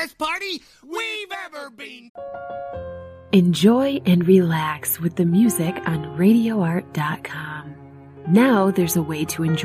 best party we've ever been. Enjoy and relax with the music on RadioArt.com. Now there's a way to enjoy